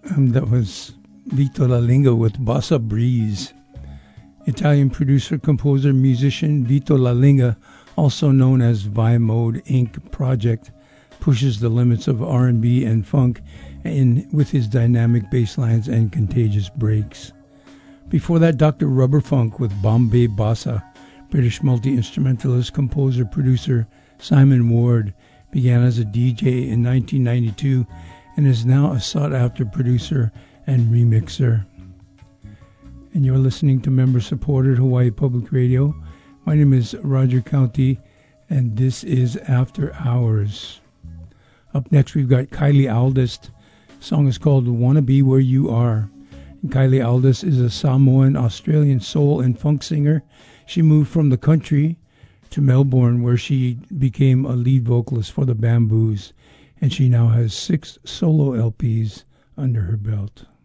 That was Vito La Linga with Bossa Breeze. Italian producer, composer, musician Vito La Linga, also known as Vi-Mode Inc. Project, pushes the limits of R&B and funk with his dynamic bass lines and contagious breaks. Before that, Dr. Rubber Funk with Bombay Bossa. British multi-instrumentalist, composer, producer Simon Ward began as a DJ in 1992 and is now a sought-after producer and remixer. And you're listening to member-supported Hawaii Public Radio. My name is Roger County, and this is After Hours. Up next, we've got Kylie Aldis. The song is called Wanna Be Where You Are. And Kylie Aldis is a Samoan-Australian soul and funk singer. She moved from the country to Melbourne, where she became a lead vocalist for the Bamboos, and she now has 6 solo LPs under her belt.